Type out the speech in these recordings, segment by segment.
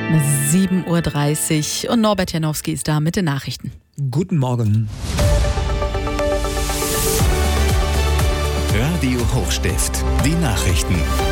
7:30 Uhr und Norbert Janowski ist da mit den Nachrichten. Guten Morgen. Radio Hochstift, die Nachrichten.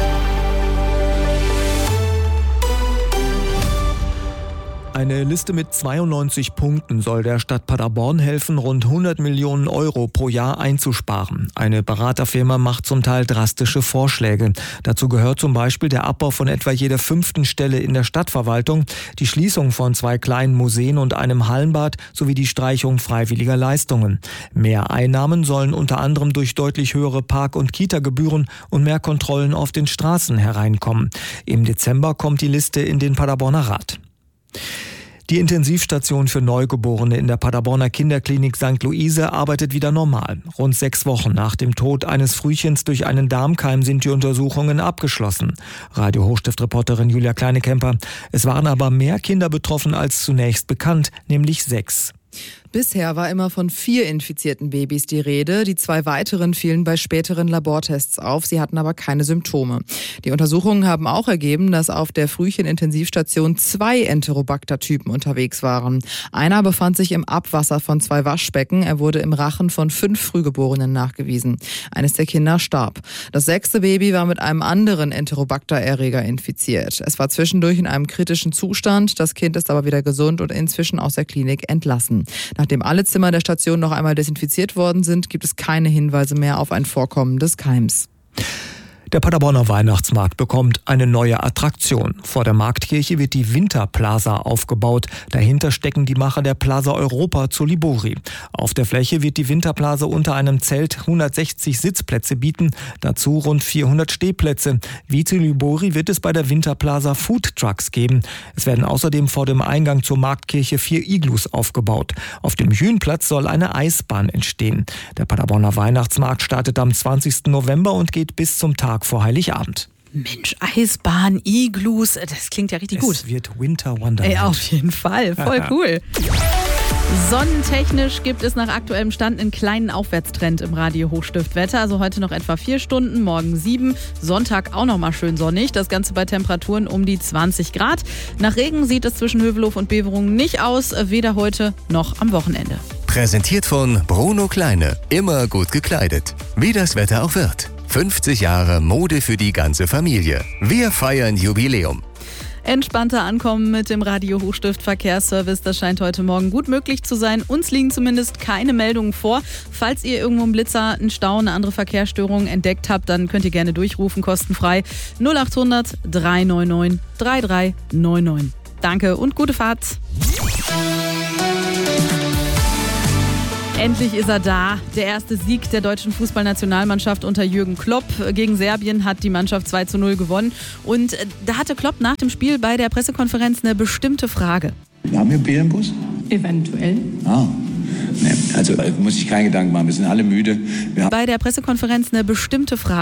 Eine Liste mit 92 Punkten soll der Stadt Paderborn helfen, rund 100 Millionen Euro pro Jahr einzusparen. Eine Beraterfirma macht zum Teil drastische Vorschläge. Dazu gehört zum Beispiel der Abbau von etwa jeder 5. Stelle in der Stadtverwaltung, die Schließung von 2 kleinen Museen und einem Hallenbad sowie die Streichung freiwilliger Leistungen. Mehr Einnahmen sollen unter anderem durch deutlich höhere Park- und Kita-Gebühren und mehr Kontrollen auf den Straßen hereinkommen. Im Dezember kommt die Liste in den Paderborner Rat. Die Intensivstation für Neugeborene in der Paderborner Kinderklinik St. Luise arbeitet wieder normal. Rund 6 Wochen nach dem Tod eines Frühchens durch einen Darmkeim sind die Untersuchungen abgeschlossen. Radio Hochstift-Reporterin Julia Kleinekemper. Es waren aber mehr Kinder betroffen als zunächst bekannt, nämlich 6. Bisher war immer von 4 infizierten Babys die Rede. Die 2 weiteren fielen bei späteren Labortests auf. Sie hatten aber keine Symptome. Die Untersuchungen haben auch ergeben, dass auf der Frühchen-Intensivstation 2 Enterobacter-Typen unterwegs waren. Einer befand sich im Abwasser von 2 Waschbecken. Er wurde im Rachen von 5 Frühgeborenen nachgewiesen. Eines der Kinder starb. Das 6. Baby war mit einem anderen Enterobacter-Erreger infiziert. Es war zwischendurch in einem kritischen Zustand. Das Kind ist aber wieder gesund und inzwischen aus der Klinik entlassen. Nachdem alle Zimmer der Station noch einmal desinfiziert worden sind, gibt es keine Hinweise mehr auf ein Vorkommen des Keims. Der Paderborner Weihnachtsmarkt bekommt eine neue Attraktion. Vor der Marktkirche wird die Winterplaza aufgebaut. Dahinter stecken die Macher der Plaza Europa zu Libori. Auf der Fläche wird die Winterplaza unter einem Zelt 160 Sitzplätze bieten, dazu rund 400 Stehplätze. Wie zu Libori wird es bei der Winterplaza Foodtrucks geben. Es werden außerdem vor dem Eingang zur Marktkirche 4 Iglus aufgebaut. Auf dem Hühnplatz soll eine Eisbahn entstehen. Der Paderborner Weihnachtsmarkt startet am 20. November und geht bis zum Tag vor Heiligabend. Mensch, Eisbahn, Iglus, das klingt ja richtig gut. Es wird Winter Wonderland. Ey, auf jeden Fall, voll cool. Sonnentechnisch gibt es nach aktuellem Stand einen kleinen Aufwärtstrend im Radio Hochstift-Wetter. Also heute noch etwa 4 Stunden, morgen 7. Sonntag auch noch mal schön sonnig. Das Ganze bei Temperaturen um die 20 Grad. Nach Regen sieht es zwischen Hövelhof und Beverungen nicht aus, weder heute noch am Wochenende. Präsentiert von Bruno Kleine. Immer gut gekleidet. Wie das Wetter auch wird. 50 Jahre Mode für die ganze Familie. Wir feiern Jubiläum. Entspannter Ankommen mit dem Radio Hochstift Verkehrsservice, das scheint heute Morgen gut möglich zu sein. Uns liegen zumindest keine Meldungen vor. Falls ihr irgendwo einen Blitzer, einen Stau, eine andere Verkehrsstörung entdeckt habt, dann könnt ihr gerne durchrufen, kostenfrei 0800 399 3399. Danke und gute Fahrt. Endlich ist er da. Der erste Sieg der deutschen Fußballnationalmannschaft unter Jürgen Klopp. Gegen Serbien hat die Mannschaft 2:0 gewonnen. Und da hatte Klopp nach dem Spiel bei der Pressekonferenz eine bestimmte Frage. Haben wir Bier im Bus? Eventuell. Nee, also muss ich keinen Gedanken machen. Wir sind alle müde. Bei der Pressekonferenz eine bestimmte Frage.